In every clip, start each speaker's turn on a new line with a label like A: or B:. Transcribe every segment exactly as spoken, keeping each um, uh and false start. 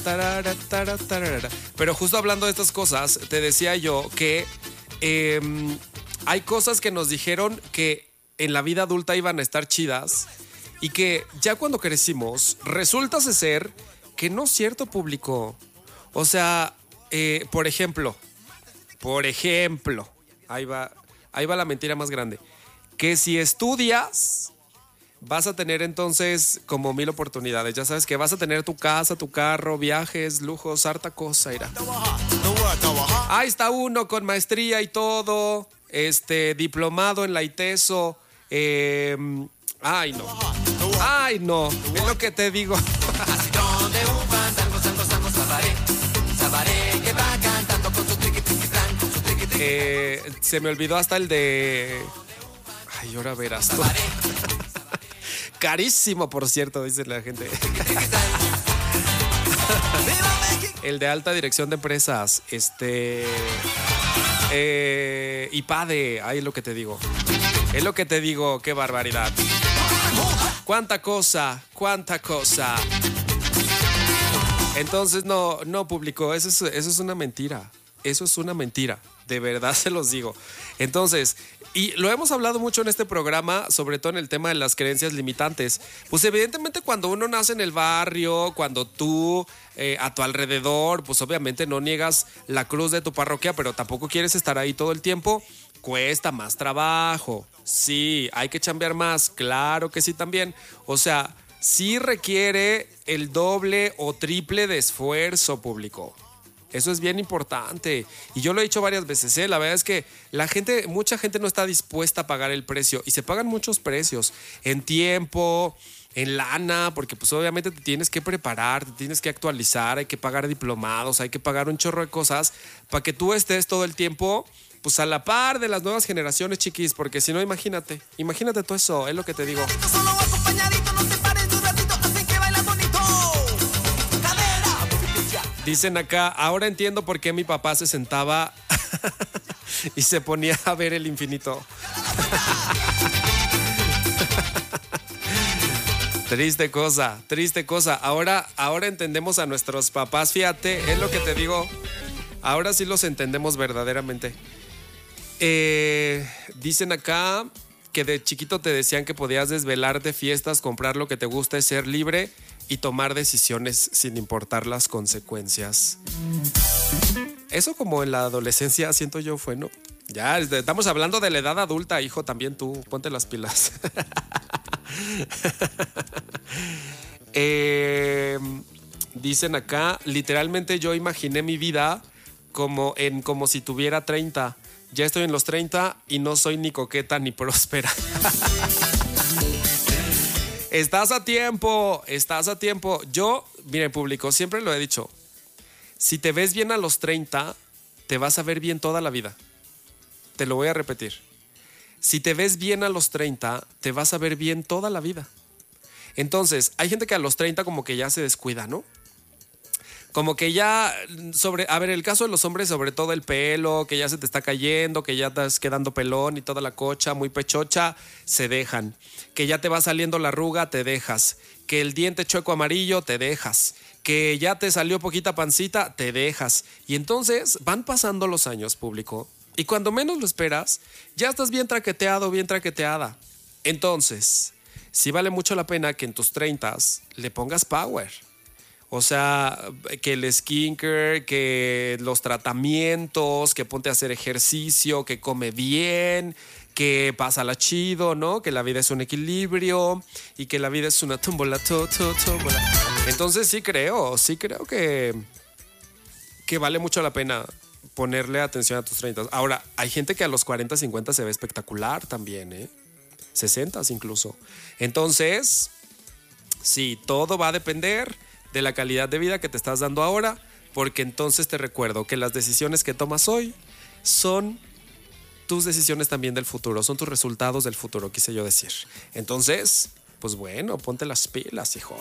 A: tarara, tarara, tarara. Pero justo hablando de estas cosas, te decía yo que eh, hay cosas que nos dijeron que en la vida adulta iban a estar chidas y que ya cuando crecimos resulta ser que no es cierto, público. O sea, eh, por ejemplo, por ejemplo, ahí va, ahí va la mentira más grande. Que si estudias, vas a tener entonces como mil oportunidades. Ya sabes que vas a tener tu casa, tu carro, viajes, lujos, harta cosa, irá. Ahí está uno con maestría y todo, este, diplomado en la ITESO. Eh, ay, no. Ay, no. Es lo que te digo. eh, se me olvidó hasta el de... Ay, ahora verás tú. Carísimo, por cierto, dice la gente. El de alta dirección de empresas. Este... Eh, IPADE, ahí es lo que te digo. Es lo que te digo, qué barbaridad. Cuánta cosa, cuánta cosa. Entonces, no, no, público, eso es, eso es una mentira. Eso es una mentira. De verdad se los digo. Entonces, y lo hemos hablado mucho en este programa, sobre todo en el tema de las creencias limitantes. Pues evidentemente cuando uno nace en el barrio, cuando tú eh, a tu alrededor, pues obviamente no niegas la cruz de tu parroquia, pero tampoco quieres estar ahí todo el tiempo. Cuesta más trabajo. Sí, hay que chambear más. Claro que sí también. O sea, sí requiere el doble o triple de esfuerzo, público. Eso es bien importante. Y yo lo he dicho varias veces, ¿eh? La verdad es que la gente, mucha gente no está dispuesta a pagar el precio. Y se pagan muchos precios. En tiempo, en lana, porque pues obviamente te tienes que preparar, te tienes que actualizar, hay que pagar diplomados, hay que pagar un chorro de cosas para que tú estés todo el tiempo pues a la par de las nuevas generaciones, chiquis. Porque si no, imagínate, imagínate todo eso, es lo que te digo. Dicen acá, ahora entiendo por qué mi papá se sentaba y se ponía a ver el infinito. Triste cosa, triste cosa. Ahora, ahora entendemos a nuestros papás, fíjate, es lo que te digo. Ahora sí los entendemos verdaderamente. Eh, dicen acá que de chiquito te decían que podías desvelar de fiestas, comprar lo que te gusta, ser libre y tomar decisiones sin importar las consecuencias. Eso como en la adolescencia, siento yo, fue, ¿no? Ya, estamos hablando de la edad adulta, hijo, también tú, ponte las pilas. eh, dicen acá, literalmente yo imaginé mi vida como, en, como si tuviera treinta. Ya estoy en los treinta y no soy ni coqueta ni próspera. Estás a tiempo, estás a tiempo. Yo, miren, público, siempre lo he dicho. Si te ves bien a los treinta, te vas a ver bien toda la vida. Te lo voy a repetir. Si te ves bien a los treinta, te vas a ver bien toda la vida. Entonces, hay gente que a los treinta como que ya se descuida, ¿no? Como que ya, sobre, a ver, el caso de los hombres, sobre todo el pelo, que ya se te está cayendo, que ya estás quedando pelón y toda la cocha, muy pechocha, se dejan. Que ya te va saliendo la arruga, te dejas. Que el diente chueco amarillo, te dejas. Que ya te salió poquita pancita, te dejas. Y entonces van pasando los años, público, y cuando menos lo esperas, ya estás bien traqueteado, bien traqueteada. Entonces, sí vale mucho la pena que en tus treintas le pongas power. O sea, que el skincare, que los tratamientos, que ponte a hacer ejercicio, que come bien, que pásala chido, ¿no? Que la vida es un equilibrio y que la vida es una tómbola, tó, tó, tómbola. Entonces sí creo, sí creo que, que vale mucho la pena ponerle atención a tus treinta. Ahora, hay gente que a los cuarenta, cincuenta se ve espectacular también, ¿eh? sesenta incluso. Entonces, sí, todo va a depender de la calidad de vida que te estás dando ahora, porque entonces te recuerdo que las decisiones que tomas hoy son tus decisiones también del futuro, son tus resultados del futuro, quise yo decir. Entonces, pues bueno, ponte las pilas, hijo.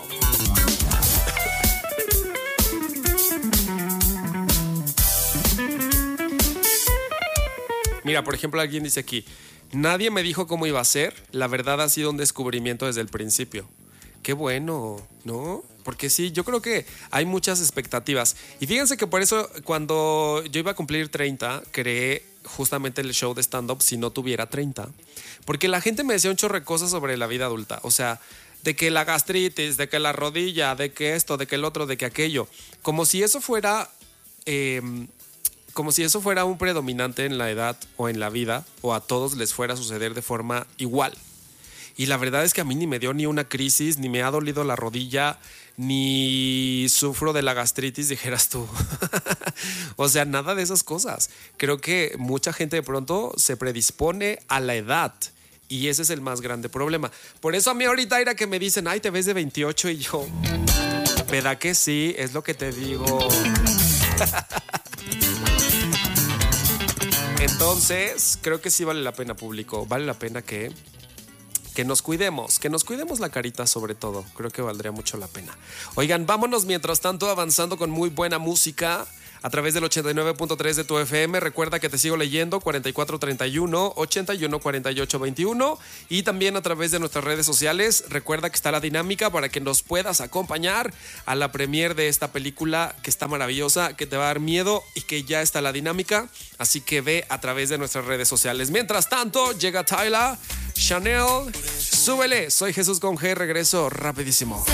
A: Mira, por ejemplo, alguien dice aquí, nadie me dijo cómo iba a ser, la verdad ha sido un descubrimiento desde el principio. Qué bueno, ¿no? Porque sí, yo creo que hay muchas expectativas. Y fíjense que por eso cuando yo iba a cumplir treinta, creé justamente el show de stand-up si no tuviera treinta. Porque la gente me decía un chorro de cosas sobre la vida adulta. O sea, de que la gastritis, de que la rodilla, de que esto, de que el otro, de que aquello. Como si eso fuera... Eh, como si eso fuera un predominante en la edad o en la vida, o a todos les fuera a suceder de forma igual. Y la verdad es que a mí ni me dio ni una crisis, ni me ha dolido la rodilla, ni sufro de la gastritis, dijeras tú. O sea, nada de esas cosas. Creo que mucha gente de pronto se predispone a la edad. Y ese es el más grande problema. Por eso a mí ahorita era que me dicen, ay, te ves de veintiocho, y yo, ¿verdad que sí? Es lo que te digo. Entonces, creo que sí vale la pena, público. Vale la pena que, que nos cuidemos, que nos cuidemos la carita sobre todo. Creo que valdría mucho la pena. Oigan, vámonos mientras tanto avanzando con muy buena música a través del ochenta y nueve punto tres de tu F M. Recuerda que te sigo leyendo cuarenta y cuatro treinta y uno, ochenta y uno cuarenta y ocho veintiuno, y también a través de nuestras redes sociales. Recuerda que está la dinámica para que nos puedas acompañar a la premiere de esta película que está maravillosa, que te va a dar miedo, y que ya está la dinámica. Así que ve a través de nuestras redes sociales. Mientras tanto, llega Tyla, Chanel, súbele. Soy Jesús con G, regreso rapidísimo.